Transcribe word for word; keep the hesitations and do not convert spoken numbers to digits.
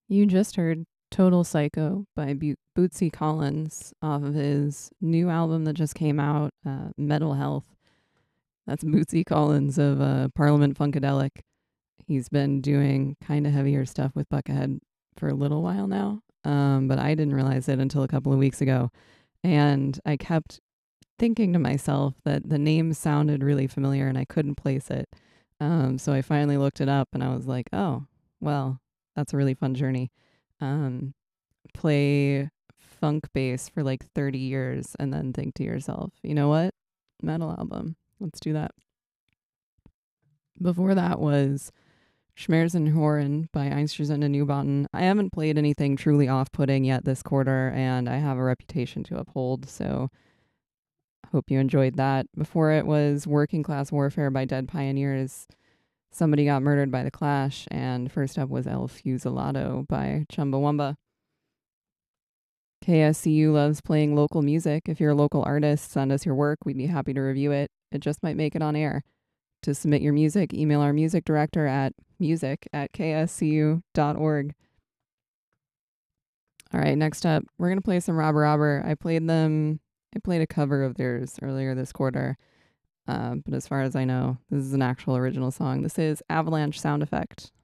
You just heard Total Psycho by Bu- Bootsy Collins off of his new album that just came out, uh, Metal Health. That's Bootsy Collins of uh, Parliament Funkadelic. He's been doing kind of heavier stuff with Buckethead for a little while now, um, but I didn't realize it until a couple of weeks ago. And I kept thinking to myself that the name sounded really familiar and I couldn't place it. Um, so I finally looked it up and I was like, oh, well, that's a really fun journey. Um, play funk bass for like thirty years and then think to yourself, you know what? Metal album. Let's do that. Before that was Schmerzen Horen by Einstürzende Neubauten. I haven't played anything truly off putting yet this quarter, and I have a reputation to uphold, so hope you enjoyed that. Before it was Working Class Warfare by Dead Pioneers. Somebody got murdered by the Clash, and first up was El Fusilado by Chumbawamba. K S C U loves playing local music. If you're a local artist, send us your work. We'd be happy to review it. It just might make it on air. To submit your music, email our music director at music at k s c u dot org. All right, next up, we're going to play some Robber Robber. I played them, I played a cover of theirs earlier this quarter. Uh, but as far as I know, this is an actual original song. This is Avalanche Sound Effect.